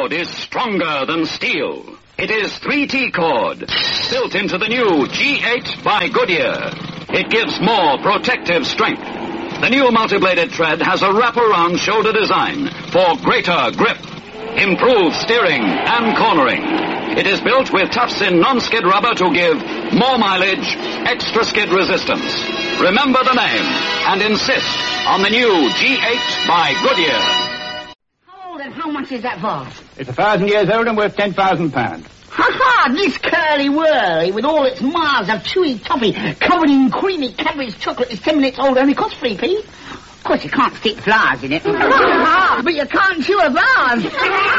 cord is stronger than steel. It is 3T cord, built into the new G8 by Goodyear. It gives more protective strength. The new multi-bladed tread has a wrap-around shoulder design for greater grip, improved steering and cornering. It is built with tough-in non-skid rubber to give more mileage, extra skid resistance. Remember the name and insist on the new G8 by Goodyear. And how much is that vase? It's 1,000 years old and worth £10,000. Ha-ha! This curly-whirly with all its miles of chewy toffee covered in creamy Cadbury's chocolate is 10 minutes old, only costs 3p. Of course, you can't stick flowers in it. But you can't chew a vase.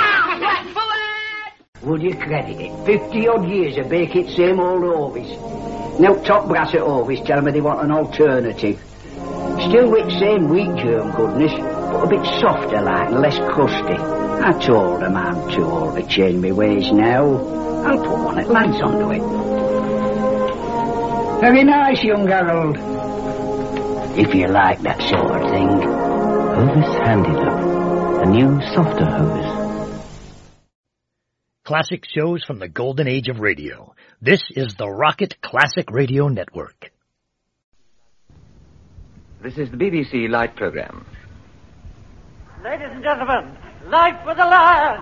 Would you credit it? 50-odd years of bake it same old Orvis. Now top brass at Orvis tell me they want an alternative. Still with same wheat germ goodness, but a bit softer like and less crusty. I told them I'm too old to change my ways now. I'll put one that lads onto it. Very nice, young Harold. If you like that sort of thing. Hovis Handy Love, a new softer hose. Classic shows from the golden age of radio. This is the Rocket Classic Radio Network. This is the BBC Light Programme. Ladies and gentlemen, Life with a Lion!